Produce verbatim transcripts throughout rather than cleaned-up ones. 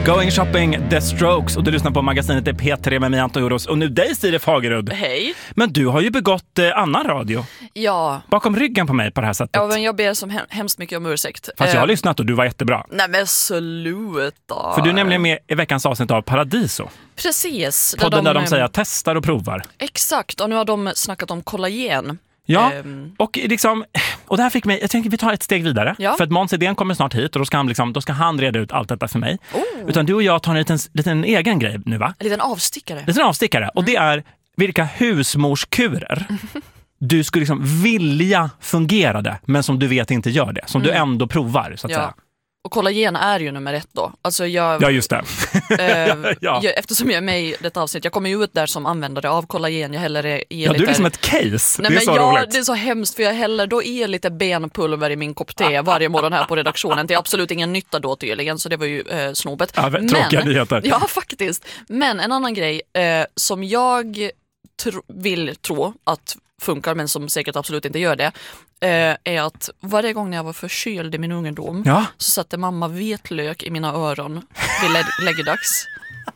Going Shopping, The Strokes, och du lyssnar på magasinet i P tre med mig, Anton Joros, och nu dig, Siri Fagerud. Hej. Men du har ju begått eh, annan radio. Ja. Bakom ryggen på mig på det här sättet. Ja, men jag ber som hem- hemskt mycket om ursäkt. Fast jag har eh, lyssnat och du var jättebra. Nej men sluta. För du är nämligen med i veckans avsnitt av Paradiso. Precis. Podden där de, de säger testar och provar. Exakt, och nu har de snackat om kollagen. Ja, Um, och liksom, och det här fick mig, jag tänker vi tar ett steg vidare. Ja. För att Måns Idén kommer snart hit och då ska han, liksom, då ska han reda ut allt detta för mig. Oh. Utan du och jag tar en liten, liten egen grej nu, va? En liten avstickare. En liten avstickare, och det är vilka husmorskurer du skulle liksom vilja fungerade, men som du vet inte gör det. Som Mm. du ändå provar, så att Ja. säga. Och kollagen är ju nummer ett då. Alltså jag, Ja, just det. eh, Ja. jag, eftersom jag är med i detta avsnitt, jag kommer ju ut där som användare av kollagen. Jag häller i Ja, lite... du är liksom ett case. Nej, det är men så ja, roligt. det är så hemskt, för jag häller då i lite benpulver i min kopp te varje morgon här på redaktionen. Det är absolut ingen nytta då tydligen, så det var ju eh, snobet. Ja, tråkiga nyheter. Ja, faktiskt. Men en annan grej eh, som jag tro, vill tro att funkar, men som säkert absolut inte gör det, eh, är att varje gång när jag var förkyld i min ungdom Ja. så satte mamma vitlök i mina öron vid lä- läggdags.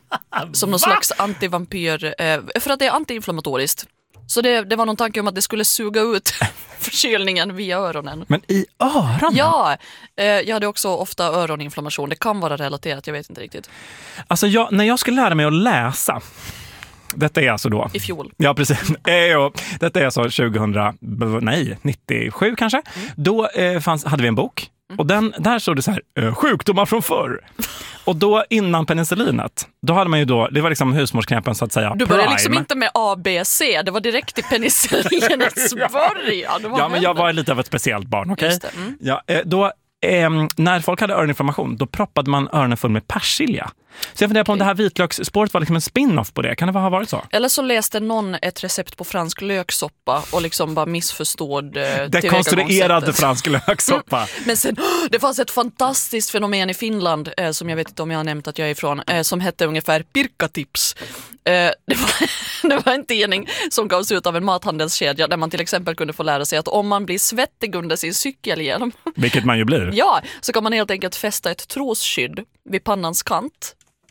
Som någon Va? slags antivampyr, eh, för att det är antiinflammatoriskt. Så det, det var någon tanke om att det skulle suga ut förkylningen via öronen. Men i öronen? Ja, eh, jag hade också ofta öroninflammation. Det kan vara relaterat, jag vet inte riktigt. Alltså, jag, när jag skulle lära mig att läsa, detta är alltså då... I fjol. Ja, precis. Eh, detta är alltså tjugohundra, nej, nittiosju kanske. Mm. Då eh, fanns, hade vi en bok. Och den, där stod det så här, eh, sjukdomar från förr. Och då innan penicillinet, då hade man ju då, det var liksom husmorsknäppen så att säga. Du började prime. liksom inte med A, B, C. Det var direkt till penicillinets början. Det var Ja, men jag hände. var lite av ett speciellt barn, okej? Just det, mm. Ja, eh, då, eh, när folk hade öroninflammation, då proppade man öronen full med persilja. Så jag funderar på om det här vitlöksspåret var liksom en spin-off på det. Kan det ha varit så? Eller så läste någon ett recept på fransk löksoppa och liksom bara missförstod eh, Dekonstruerad fransk löksoppa. Men sen, det fanns ett fantastiskt fenomen i Finland eh, som jag vet inte om jag har nämnt att jag är ifrån, eh, som hette ungefär Pirkatips. Eh, det, var, det var en tidning som gavs ut av en mathandelskedja där man till exempel kunde få lära sig att om man blir svettig under sin cykelhjälm, Vilket man ju blir. ja, så kan man helt enkelt fästa ett trosskydd vid pannans kant